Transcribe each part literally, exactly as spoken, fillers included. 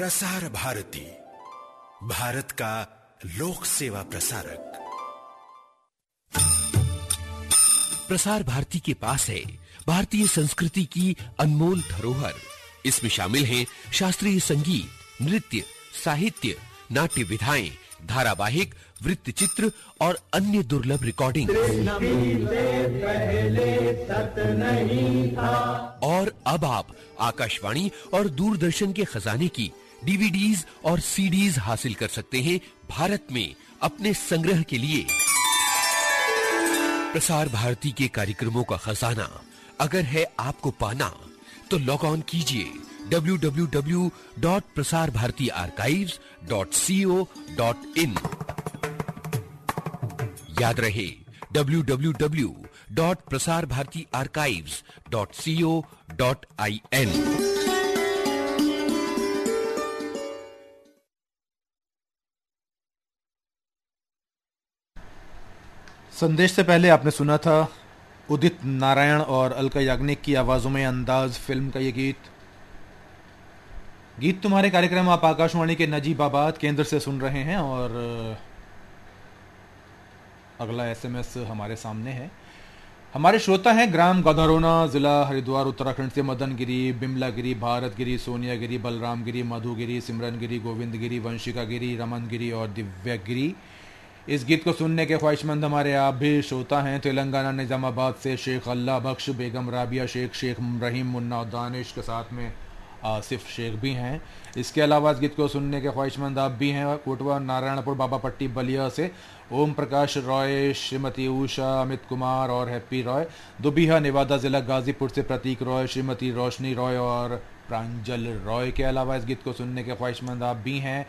प्रसार भारती, भारत का लोक सेवा प्रसारक। प्रसार भारती के पास है भारतीय संस्कृति की अनमोल धरोहर। इसमें शामिल हैं शास्त्रीय संगीत, नृत्य, साहित्य, नाट्य विधाएं, धारावाहिक, वृत्तचित्र और अन्य दुर्लभ रिकॉर्डिंग। और अब आप आकाशवाणी और दूरदर्शन के खजाने की डीवीडीज और सीडीज हासिल कर सकते हैं भारत में अपने संग्रह के लिए। प्रसार भारती के कार्यक्रमों का खजाना अगर है आपको पाना, तो लॉग ऑन कीजिए W W W dot Prasar Bharati archives dot C O dot in. याद रहे W W W dot Prasar Bharati archives dot C O dot I N. संदेश से पहले आपने सुना था उदित नारायण और अलका याग्निक की आवाजों में अंदाज फिल्म का ये गीत। गीत तुम्हारे कार्यक्रम आप आकाशवाणी के नजीबाबाद केंद्र से सुन रहे हैं और अगला एसएमएस हमारे सामने है। हमारे श्रोता हैं ग्राम गधरोना, जिला हरिद्वार, उत्तराखंड से मदनगिरी, बिमलागिरी, भारतगिरी, सोनियागिरी, बलरामगिरी, मधुगिरी, सिमरनगिरी, गोविंदगिरी, वंशिकागिरी, रमनगिरी और दिव्यागिरी। इस गीत को सुनने के ख्वाहिशमंद हमारे आप भी श्रोता हैं तेलंगाना निजामाबाद से शेख अल्लाह बख्श, बेगम राबिया शेख, शेख रहीम मुन्ना दानिश के साथ में आसिफ शेख भी हैं। इसके अलावा इस गीत को सुनने के ख्वाहिशमंद आप भी हैं कोटवा नारायणपुर, बाबा पट्टी, बलिया से ओम प्रकाश रॉय, श्रीमती उषा, अमित कुमार और हैप्पी रॉय। दुबिहा नेवादा जिला गाजीपुर से प्रतीक रॉय, श्रीमती रोशनी रॉय और प्रांजल रॉय। के अलावा इस गीत को सुनने के ख्वाहिशमंद आप भी हैं।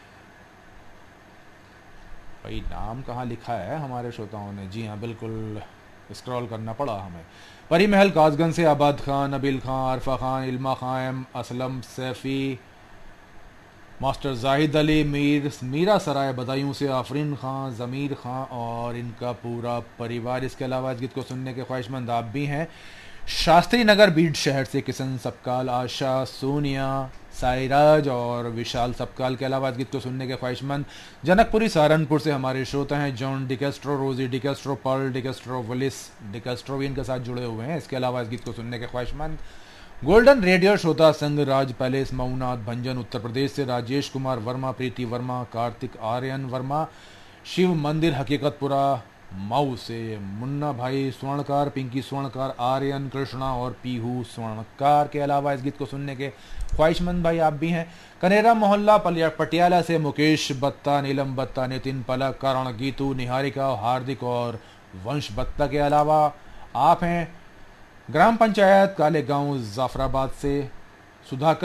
भाई नाम कहाँ लिखा है हमारे श्रोताओं ने? जी हाँ, बिल्कुल स्क्रॉल करना पड़ा हमें। परी महल कासगंज से आबाद खान, नबील खान, अरफा खान, इल्मा खान, असलम सैफी, मास्टर जाहिद अली, मीर मीरा सराय बदायूं से आफरीन खान, ज़मीर खान और इनका पूरा परिवार। इसके अलावा इस गीत को सुनने के ख्वाहिशमंद आप भी हैं शास्त्री नगर बीड शहर से किशन सबकाल, आशा, सोनिया, साइराज और विशाल सबकाल। के अलावा इस गीत को सुनने के ख्वाहिशमंद जनकपुरी सहारनपुर से हमारे श्रोता हैं जॉन डिकेस्ट्रो, रोजी डिकेस्ट्रो, पर्ल डिकेस्ट्रो, वलिस डिकेस्ट्रो भी इनके साथ जुड़े हुए हैं। इसके अलावा इस गीत को सुनने के ख्वाहिशमंद गोल्डन रेडियो श्रोता संघ राज पैलेस मऊनाथ भंजन उत्तर प्रदेश से राजेश कुमार वर्मा, प्रीति वर्मा, कार्तिक आर्यन वर्मा, शिव मंदिर हकीकतपुरा मऊ से मुन्ना भाई स्वर्णकार, पिंकी स्वर्णकार, आर्यन, कृष्णा और पीहू स्वर्णकार। के अलावा इस गीत को सुनने के ख्वाहिशमंद भाई आप भी हैं कनेरा मोहल्ला पटियाला से मुकेश बत्ता, नीलम बत्ता, नितिन पलक, करण, गीतू, निहारिका, हार्दिक और वंश बत्ता। के अलावा आप हैं ग्राम पंचायत काले गांव जाफराबाद से सुधाकर